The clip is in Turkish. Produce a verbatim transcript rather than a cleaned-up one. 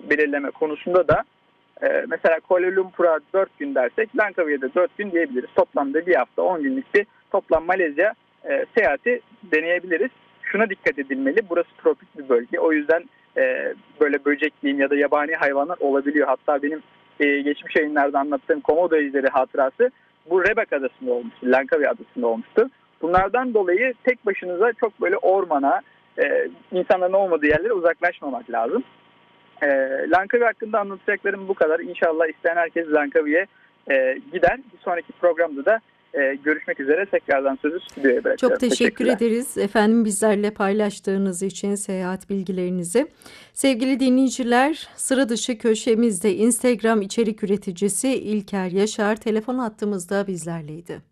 belirleme konusunda da e, mesela Kuala Lumpur'a dört gün dersek Langkawi'ye de dört gün diyebiliriz. Toplamda bir hafta on günlük bir toplam Malezya e, seyahati deneyebiliriz. Şuna dikkat edilmeli, burası tropik bir bölge. O yüzden e, böyle böcek diyeyim ya da yabani hayvanlar olabiliyor. Hatta benim e, geçmiş yayınlarda anlattığım Komodo ejderi hatırası bu Rebek adasında olmuştu, Langkawi adasında olmuştu. Bunlardan dolayı tek başınıza çok böyle ormana, e, insanların olmadığı yerlere uzaklaşmamak lazım. E, Langkawi hakkında anlatacaklarım bu kadar. İnşallah isteyen herkes Langkawi'ye e, gider. Bir sonraki programda da e, görüşmek üzere. Tekrardan sözü stüdyoya bırakıyorum. Çok teşekkür ederiz efendim bizlerle paylaştığınız için seyahat bilgilerinizi. Sevgili dinleyiciler, sıra dışı köşemizde Instagram içerik üreticisi İlker Yaşar telefon hattımızda bizlerleydi.